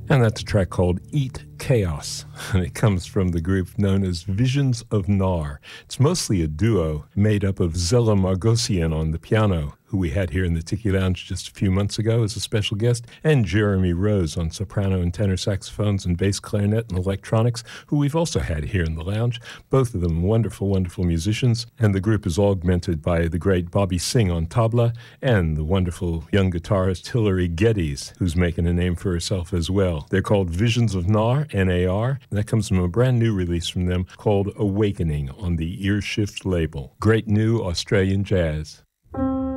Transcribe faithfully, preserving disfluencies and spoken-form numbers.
And that's a track called Eat Chaos, and it comes from the group known as Visions of Nar. It's mostly a duo made up of Zella Margosian on the piano, who we had here in the Tiki Lounge just a few months ago as a special guest, and Jeremy Rose on soprano and tenor saxophones and bass clarinet and electronics, who we've also had here in the lounge. Both of them wonderful, wonderful musicians, and the group is augmented by the great Bobby Singh on tabla and the wonderful young guitarist Hilary Geddes, who's making a name for herself as well. They're called Visions of Nar, N A R, and that comes from a brand new release from them called Awakening on the Earshift label. Great new Australian jazz.